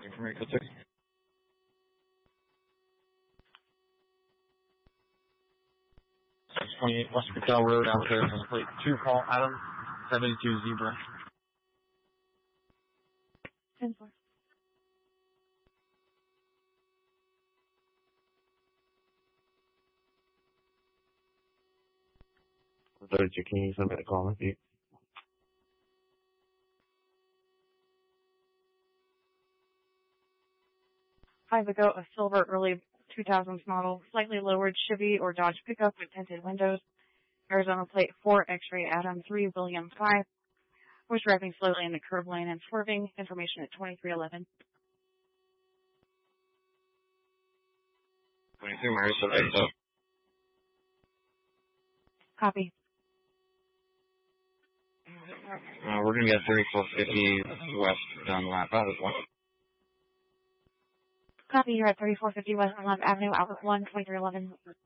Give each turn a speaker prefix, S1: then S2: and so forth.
S1: from Code 6. 628 West Patel Road, out there on plate 2, call Adam, 72 Zebra.
S2: 10-4.
S3: 32, can you send me the call with you?
S2: Five ago, a silver early 2000s model, slightly lowered Chevy or Dodge pickup with tinted windows. Arizona plate 4, X-ray Adam 3, William 5. Was driving slowly in the curb lane and swerving. Information at 2311.
S1: 22 Marissa,
S2: Copy.
S1: we're going to get 3450 West down the lap out of 1.
S2: Copy, you're at 3450 West on Love Avenue, Albert 1, 2311.